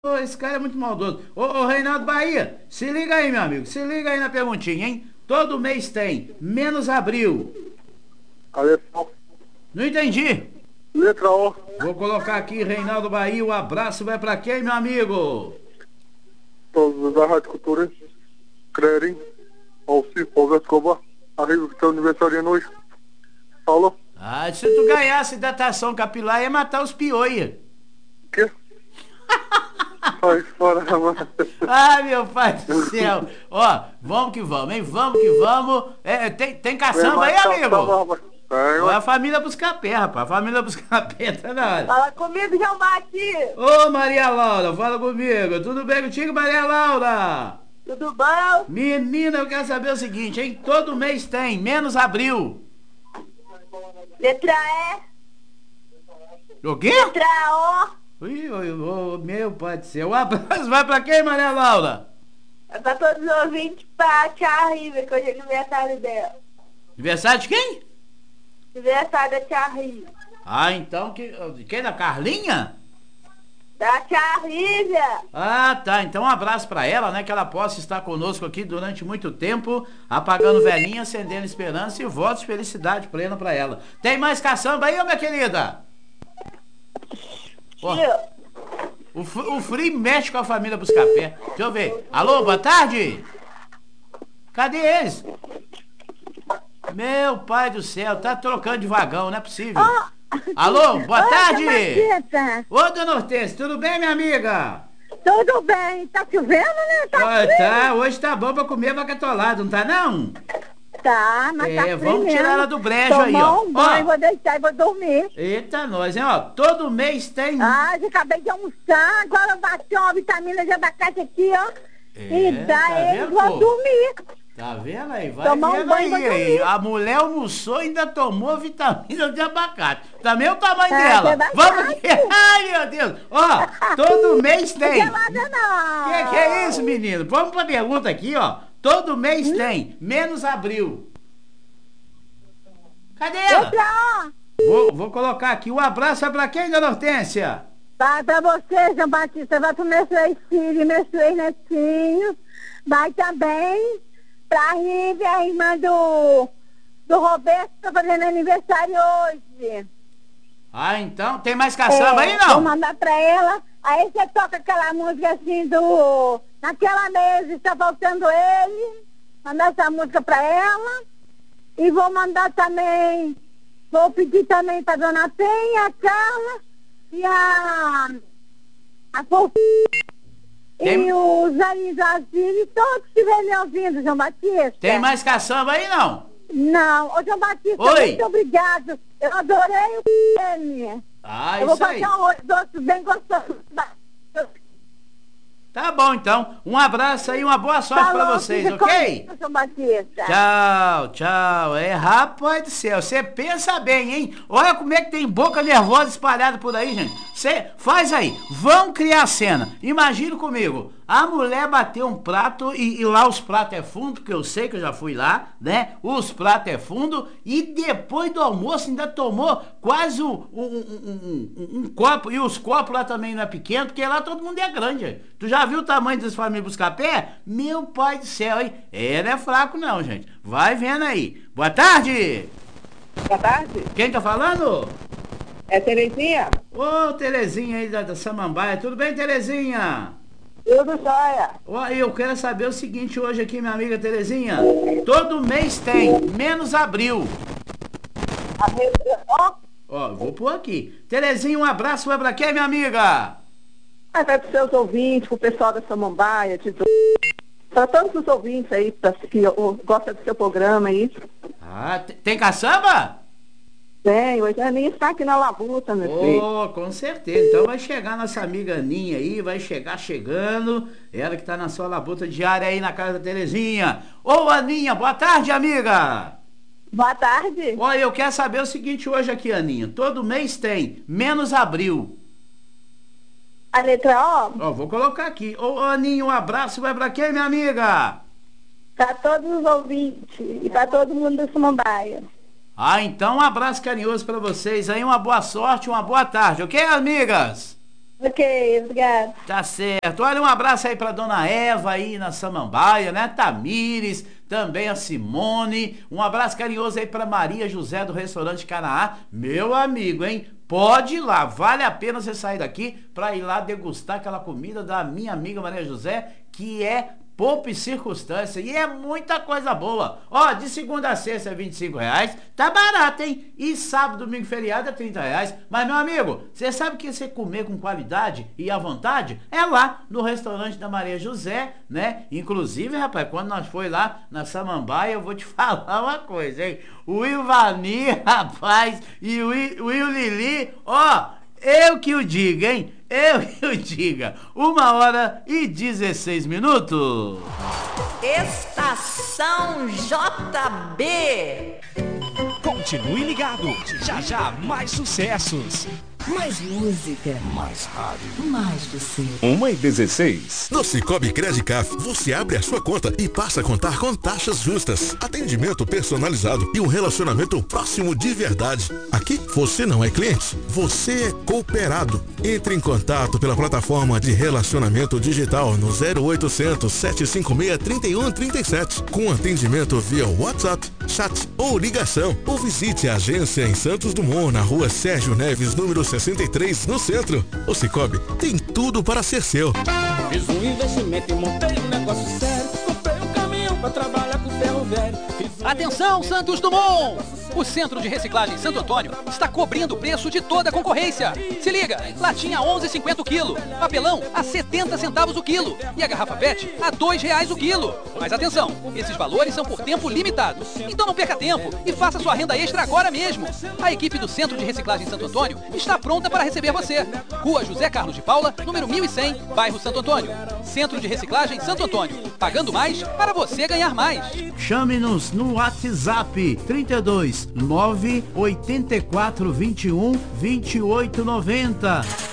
Ô, esse cara é muito maldoso. Ô, Reinaldo Bahia, se liga aí, meu amigo. Se liga aí na perguntinha, hein? Todo mês tem, menos abril. A letra, Não entendi. letra O, Vou colocar aqui, Reinaldo Bahia. O abraço vai pra quem, meu amigo? todos da Rádio Cultura, Crerim, Alci, Paulo Escobar, Arriba que está aniversariando hoje. Falou? Ah, se tu ganhasse hidratação capilar, ia matar os piolhos. Quê? Sai fora, mano. Ah, meu pai do céu. Ó, vamos que vamos, hein? Vamos que vamos. Tem caçamba aí, amigo? Tem, Ó, a família buscar pé, rapaz. A família buscar pé, tá na hora. Fala comigo, João Batista. Ô, Maria Laura, fala comigo. Tudo bem contigo, Maria Laura? Tudo bom? Menina, eu quero saber o seguinte, hein? Todo mês tem, menos abril. Letra O quê? E, letra O. Ui, ui, ui, meu pai do céu. Um abraço vai pra quem, Maria Laura? É pra todos os ouvintes, pra Tia Riva, que hoje é aniversário dela. Aniversário de quem? Aniversário da Tia Riva. Ah, então, quem da Carlinha? Da Tia Riva. Ah, tá. Então um abraço pra ela, né? Que ela possa estar conosco aqui durante muito tempo, apagando velhinha, acendendo esperança e votos de felicidade plena pra ela. Tem mais caçamba aí, ô, minha querida? Ó, Tio, o Free mexe com a família Buscapé. Deixa eu ver. Alô, boa tarde? Cadê eles? Meu pai do céu, tá trocando de vagão, não é possível. Alô, boa tarde? Batista, Ô, dona Hortência, tudo bem, minha amiga? tudo bem? Tá chovendo, né? Tá Ó, frio. tá, hoje tá bom pra comer vaca atolada, não tá não? Tá, mas tá frio Vamos mesmo. tirar ela do brejo aí, Tomar ó. um banho, Ó, vou deitar e vou dormir. eita nós, hein, ó. Todo mês tem... Ah, já acabei de almoçar, agora eu bati uma vitamina de abacate aqui, ó. E tá dá eles, vendo, vou pô? dormir. Tá vendo aí? Vai Tomar um vendo banho, aí, vou aí. dormir. A mulher almoçou e ainda tomou vitamina de abacate. Também é o tamanho É, dela. é verdade. Vamos aqui. Ai, meu Deus. Ó, todo mês tem. Gelada não. Que é isso, menino? Vamos pra pergunta aqui, ó. Todo mês tem, menos abril. Cadê ela? Letra O. Vou colocar aqui. Um abraço é pra quem, dona Hortência? Vai pra você, João Batista, vai pro meus três filhos, meus três netinhos. Vai também pra Rívia, a irmã do Roberto, que tá fazendo aniversário hoje. Ah, então. Tem mais caçamba aí, Vou não? mandar pra ela. Aí você toca aquela música assim do... Naquela mesa está faltando ele. Mandar essa música pra ela. E vou mandar também... Vou pedir também pra Dona Penha, a Carla e a Fofinha. Tem- E o Zé Zazir e todos que estiverem me ouvindo, João Batista. Tem mais caçamba aí, não? Não, ô João Batista, Oi. muito obrigado. Eu adorei o filme. Ah, Eu vou isso aí. fazer um doce bem gostoso. Tá bom, então. Um abraço aí, uma boa sorte pra Falou, vocês, fica ok? com Deus, João Batista. Tchau, tchau. Rapaz do céu, você pensa bem, hein? Olha como é que tem boca nervosa espalhada por aí, gente. Você faz aí, vão criar a cena. Imagina comigo, a mulher bateu um prato e lá os pratos é fundo, porque eu sei que eu já fui lá, né? Os pratos é fundo e depois do almoço ainda tomou quase um copo. E os copos lá também não é pequeno, porque lá todo mundo é grande. Tu já viu o tamanho das famílias Buscapé? Meu pai do céu, hein? Ela é fraco não, gente. Vai vendo aí. Boa tarde! boa tarde. Quem tá falando? É Terezinha? Ô, Terezinha aí da Samambaia. Tudo bem, Terezinha? Tudo jóia. Ó, eu quero saber o seguinte hoje aqui, minha amiga Terezinha. Todo mês tem, menos abril. A letra O. Ó, vou pôr aqui. Terezinha, um abraço vai pra quem, minha amiga? Vai para seus ouvintes, pro pessoal da Samambaia, para todos os ouvintes aí que gostam do seu programa aí. Ah, tem caçamba? Bem, hoje a Aninha está aqui na labuta, meu filho. Oh, com certeza. Então vai chegar nossa amiga Aninha aí, vai chegar chegando. Ela que tá na sua labuta diária aí na casa da Terezinha. Ô, Aninha, boa tarde, amiga. Boa tarde. Olha, eu quero saber o seguinte hoje aqui, Aninha. Todo mês tem, menos abril. A letra O, Ó, vou colocar aqui. Ô, Aninha, um abraço vai pra quem, minha amiga? para todos os ouvintes e para todo mundo da Samambaia. Ah, então um abraço carinhoso pra vocês aí, uma boa sorte, uma boa tarde, ok, amigas? Ok, obrigado. Tá certo. Olha, um abraço aí pra dona Eva aí na Samambaia, né? Tamires, também a Simone. Um abraço carinhoso aí pra Maria José do restaurante Canaã. Meu amigo, hein? Pode ir lá, vale a pena você sair daqui pra ir lá degustar aquela comida da minha amiga Maria José, que é poupa e circunstância, e é muita coisa boa. Ó, de segunda a sexta é R$ 25, tá barato, hein? E sábado, domingo, feriado é R$ 30. Mas, meu amigo, você sabe que você comer com qualidade e à vontade é lá no restaurante da Maria José, né? Inclusive, rapaz, quando nós foi lá na Samambaia, eu vou te falar uma coisa, hein? O Ivani, rapaz, e o Lili, ó, eu que o diga, hein? Eu que o diga. 1h16. Estação JB. Continue ligado. Já já mais sucessos. Mais música. Mais rádio. Mais você. 1h16. No Cicobi Credicaf, você abre a sua conta e passa a contar com taxas justas, atendimento personalizado e um relacionamento próximo de verdade. Aqui, você não é cliente, você é cooperado. Entre em contato pela plataforma de relacionamento digital no 0800 756 3137, com atendimento via WhatsApp, chat ou ligação. Ou visite a agência em Santos Dumont, na rua Sérgio Neves, número 63, no centro. O Cicobi tem tudo para ser seu. Fiz um investimento e montei um negócio sério. Comprei um caminhão para trabalhar com ferro velho. Atenção, Santos Dumont! O Centro de Reciclagem Santo Antônio está cobrindo o preço de toda a concorrência. Se liga, latinha a 11,50 o quilo, papelão a 70 centavos o quilo e a garrafa PET a R$2 o quilo. Mas atenção, esses valores são por tempo limitado. Então não perca tempo e faça sua renda extra agora mesmo. A equipe do Centro de Reciclagem Santo Antônio está pronta para receber você. Rua José Carlos de Paula, número 1100, bairro Santo Antônio. Centro de Reciclagem Santo Antônio. Pagando mais para você ganhar mais. Chame-nos no WhatsApp 32 984 21 2890.